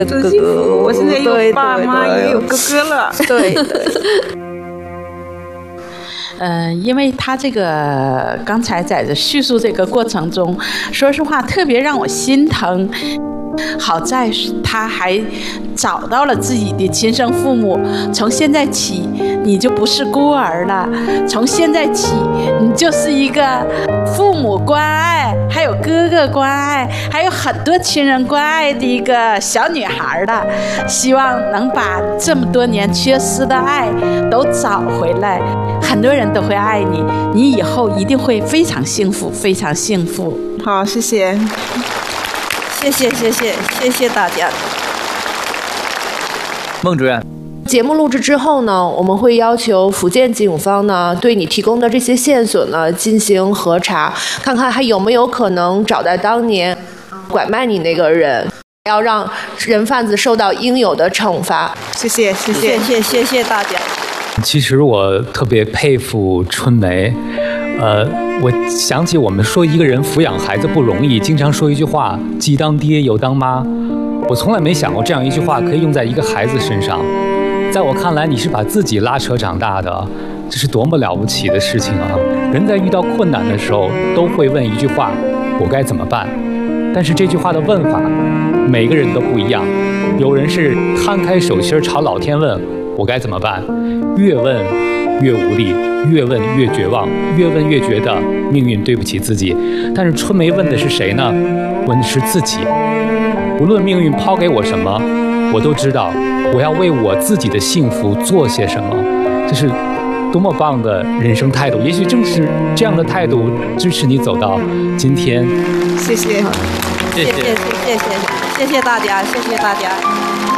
真幸福！我现在有爸妈，也有哥哥了。 对。 因为他这个刚才在这叙述这个过程中，说实话特别让我心疼。好在他还找到了自己的亲生父母，从现在起你就不是孤儿了，从现在起你就是一个父母关爱，还有哥哥关爱，还有很多亲人关爱的一个小女孩了。希望能把这么多年缺失的爱都找回来，很多人都会爱你，你以后一定会非常幸福，非常幸福。 好，谢谢。 谢谢大家。 孟主任， 节目录制之后呢，我们会要求福建警方呢对你提供的这些线索呢进行核查，看看还有没有可能找到当年拐卖你那个人，要让人贩子受到应有的惩罚。 谢谢大家。 其实我特别佩服春梅。我想起我们说一个人抚养孩子不容易，经常说一句话，既当爹又当妈。我从来没想过这样一句话可以用在一个孩子身上。在我看来，你是把自己拉扯长大的，这是多么了不起的事情啊！人在遇到困难的时候都会问一句话，我该怎么办？但是这句话的问法每个人都不一样，有人是摊开手心朝老天问，我该怎么办？越问越无力，越问越绝望，越问越觉得命运对不起自己。但是春梅问的是谁呢？问的是自己。无论命运抛给我什么，我都知道我要为我自己的幸福做些什么。这是多么棒的人生态度！也许正是这样的态度支持你走到今天。 谢谢大家，谢谢大家。